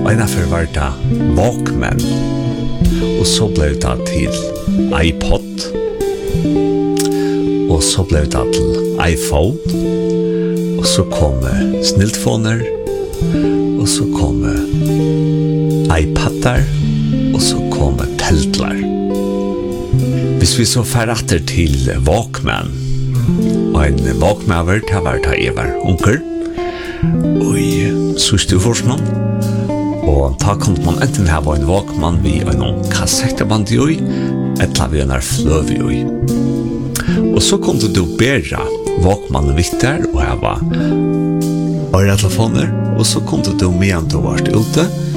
Og innenfor var det Walkman. Og så ble det til iPod. Og så ble det til iPhone. Og så kom sniltfoner. Og så kom iPadar. Og så kom teltlar. Hvis vi så ferrater til Walkman. Og en Walkman var det jeg var onkel. Og så stod forsknån. Og da kunne man enten ha en Walkman vi en kassetteband i, eller vi en fløv i. Og så kunne du bedre Walkman vitter og hava øretelefoner, og så kunne du medan du var ute,